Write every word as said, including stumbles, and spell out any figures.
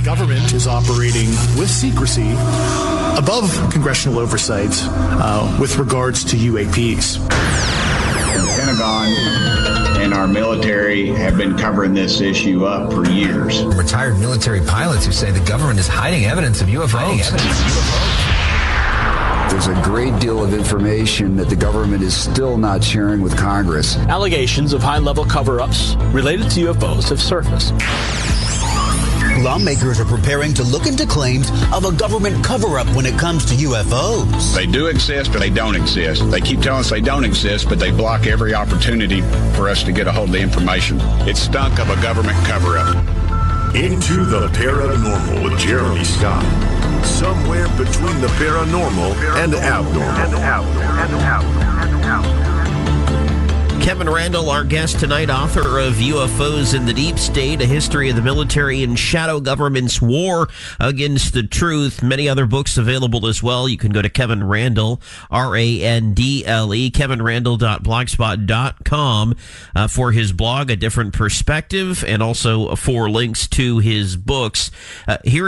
government is operating with secrecy above congressional oversight uh, with regards to U A Ps. The Pentagon and our military have been covering this issue up for years. Retired military pilots who say the government is hiding evidence of U F Os. There's a great deal of information that the government is still not sharing with Congress. Allegations of high-level cover-ups related to U F Os have surfaced. Lawmakers are preparing to look into claims of a government cover-up when it comes to U F Os. They do exist, but they don't exist. They keep telling us they don't exist, but they block every opportunity for us to get a hold of the information. It stunk of a government cover-up. Into the Paranormal with Jeremy Scott. Somewhere between the paranormal and abnormal. Kevin Randle, our guest tonight, author of U F Os in the Deep State, A History of the Military and Shadow Government's War Against the Truth. Many other books available as well. You can go to Kevin Randle, R A N D L E, kevin randle dot blogspot dot com uh, for his blog, A Different Perspective, and also for links to his books. Uh, here